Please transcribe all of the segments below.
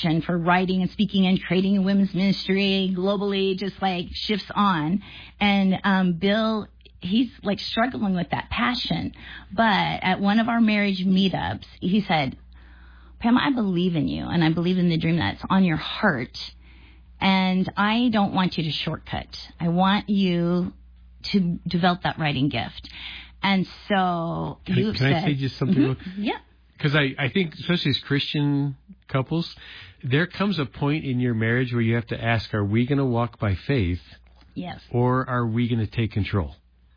passion for writing and speaking and creating a women's ministry globally just like shifts on. And Bill, he's like struggling with that passion. But at one of our marriage meetups, he said, Pam, I believe in you, and I believe in the dream that's on your heart, and I don't want you to shortcut. I want you to develop that writing gift. And so Can I say just something? Mm-hmm. Yeah. Because I think, especially as Christian couples, there comes a point in your marriage where you have to ask, are we going to walk by faith? Yes. Or are we going to take control?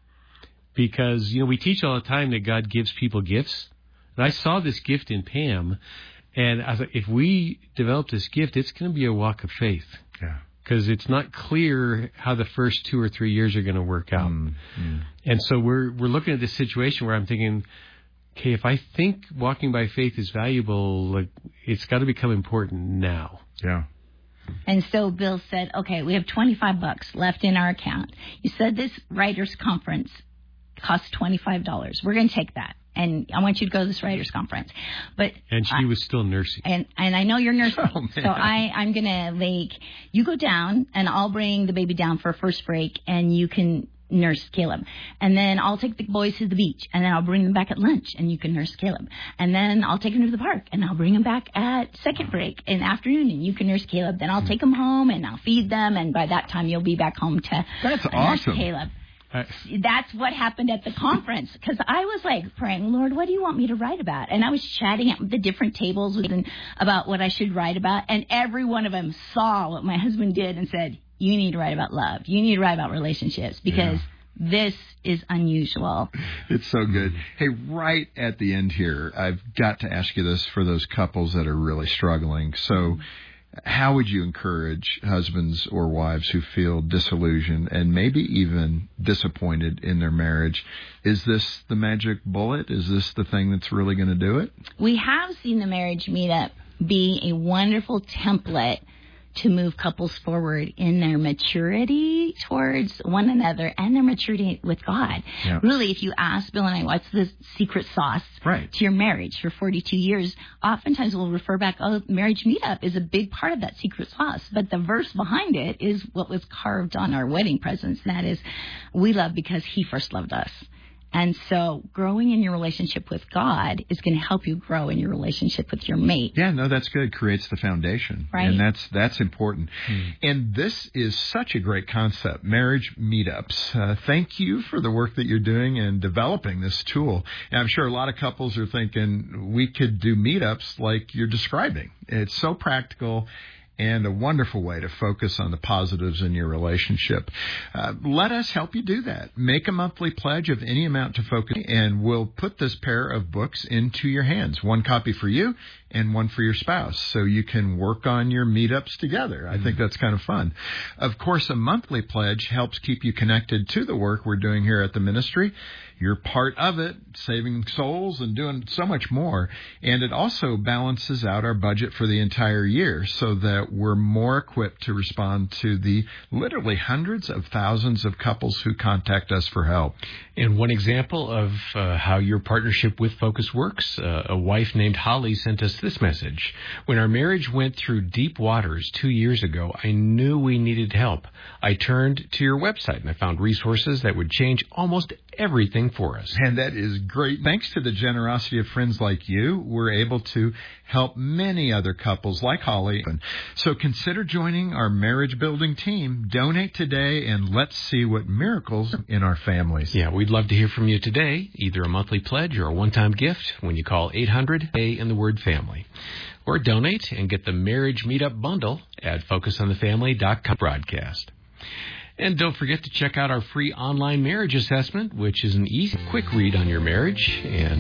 Because, we teach all the time that God gives people gifts. And I saw this gift in Pam, and I was like, if we develop this gift, it's going to be a walk of faith. Yeah. Because it's not clear how the first 2 or 3 years are going to work out. Mm-hmm. And so we're looking at this situation where I'm thinking, okay, if I think walking by faith is valuable, like, it's got to become important now. Yeah. And so Bill said, okay, we have $25 left in our account. You said this writers' conference costs $25. We're going to take that. And I want you to go to this writers' conference. And she was still nursing. And I know you're nursing. Oh, man. So I'm going to, you go down, and I'll bring the baby down for a first break, and you can nurse Caleb. And then I'll take the boys to the beach, and then I'll bring them back at lunch, and you can nurse Caleb. And then I'll take them to the park, and I'll bring them back at second break in the afternoon, and you can nurse Caleb. Then I'll take them home, and I'll feed them, and by that time you'll be back home to That's nurse awesome. Caleb. That's what happened at the conference, because I was like praying, Lord, what do you want me to write about? And I was chatting at the different tables about what I should write about, and every one of them saw what my husband did and said, you need to write about love. You need to write about relationships, because this is unusual. It's so good. Hey, right at the end here, I've got to ask you this for those couples that are really struggling. So how would you encourage husbands or wives who feel disillusioned and maybe even disappointed in their marriage? Is this the magic bullet? Is this the thing that's really going to do it? We have seen the marriage meetup be a wonderful template to move couples forward in their maturity towards one another and their maturity with God. Yeah. Really, if you ask Bill and I, what's the secret sauce to your marriage for 42 years, oftentimes we'll refer back, marriage meetup is a big part of that secret sauce. But the verse behind it is what was carved on our wedding presents. And that is, we love because he first loved us. And so growing in your relationship with God is going to help you grow in your relationship with your mate. Yeah, no, that's good. Creates the foundation. Right. And that's important. And this is such a great concept, marriage meetups. Thank you for the work that you're doing in developing this tool. And I'm sure a lot of couples are thinking we could do meetups like you're describing. It's so practical and a wonderful way to focus on the positives in your relationship. Let us help you do that. Make a monthly pledge of any amount to focus, and we'll put this pair of books into your hands. One copy for you and one for your spouse, so you can work on your meetups together. I think that's kind of fun. Of course, a monthly pledge helps keep you connected to the work we're doing here at the ministry. You're part of it, saving souls and doing so much more. And it also balances out our budget for the entire year so that we're more equipped to respond to the literally hundreds of thousands of couples who contact us for help. And one example of how your partnership with Focus works, a wife named Holly sent us this message. When our marriage went through deep waters 2 years ago, I knew we needed help. I turned to your website and I found resources that would change almost everything for us. And that is great. Thanks to the generosity of friends like you, we're able to help many other couples like Holly. So consider joining our marriage building team. Donate today and let's see what miracles in our families. Yeah, we'd love to hear from you today, either a monthly pledge or a one-time gift when you call 800-A in the word family. Or donate and get the Marriage Meetup Bundle at FocusOnTheFamily.com broadcast. And don't forget to check out our free online marriage assessment, which is an easy, quick read on your marriage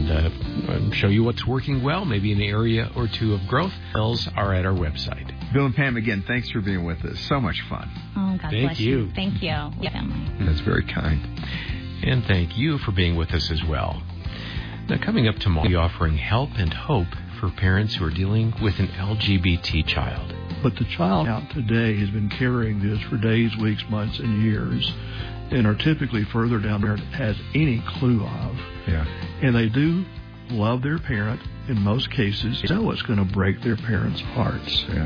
and show you what's working well, maybe an area or two of growth. Details are at our website. Bill and Pam, again, thanks for being with us. So much fun. Oh, God bless you. Thank you. Family. That's very kind. And thank you for being with us as well. Now, coming up tomorrow, we'll be offering help and hope for parents who are dealing with an LGBT child. But the child out today has been carrying this for days, weeks, months, and years, and are typically further down there than has any clue of. Yeah. And they do love their parent in most cases. They know it's going to break their parents' hearts. Yeah.